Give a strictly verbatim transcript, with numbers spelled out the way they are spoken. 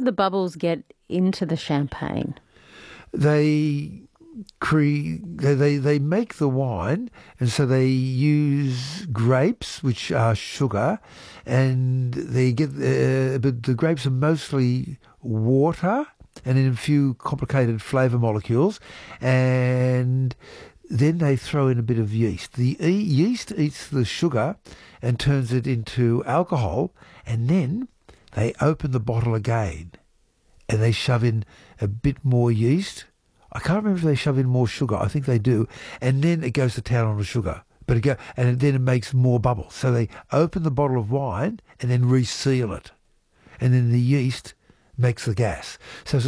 the bubbles get into the champagne? They cre- they, they they make the wine, and so they use grapes, which are sugar, and they get uh, but the grapes are mostly water and then a few complicated flavour molecules, and then they throw in a bit of yeast. The e- yeast eats the sugar and turns it into alcohol, and then they open the bottle again and they shove in a bit more yeast. I can't remember if they shove in more sugar. I think they do. And then it goes to town on the sugar. But it go, and then it makes more bubbles. So they open the bottle of wine and then reseal it. And then the yeast makes the gas. So it's